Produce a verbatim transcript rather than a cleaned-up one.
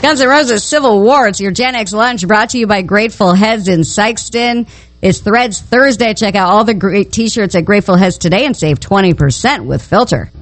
Guns N' Roses Civil War. It's your Gen X lunch brought to you by Grateful Heads in Sykeston. It's Threads Thursday. Check out all the great t-shirts at Grateful Heads today and save twenty percent with Filter.